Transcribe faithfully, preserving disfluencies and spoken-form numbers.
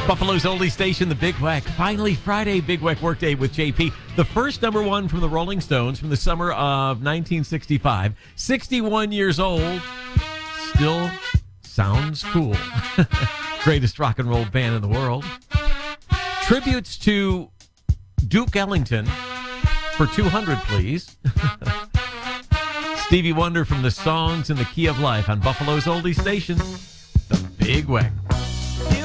Buffalo's oldie station, the Big Weck. Finally, Friday, Big Weck Workday with J P. The first number one from the Rolling Stones from the summer of nineteen sixty-five. sixty-one years old. Still sounds cool. Greatest rock and roll band in the world. Tributes to Duke Ellington for two hundred, please. Stevie Wonder from the Songs in the Key of Life on Buffalo's oldie station, the Big Weck.